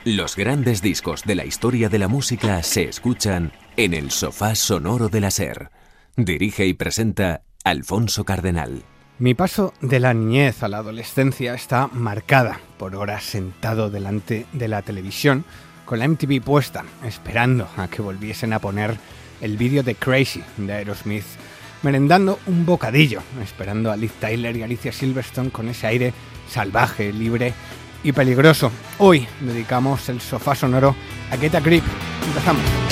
Los grandes discos de la historia de la música se escuchan en el sofá sonoro de la SER. Dirige y presenta Alfonso Cardenal. Mi paso de la niñez a la adolescencia está marcada por horas sentado delante de la televisión con la MTV puesta, esperando a que volviesen a poner el vídeo de Crazy de Aerosmith, merendando un bocadillo, esperando a Liv Tyler y Alicia Silverstone con ese aire salvaje, libre y peligroso. Hoy dedicamos el sofá sonoro a Get a Grip. Empezamos.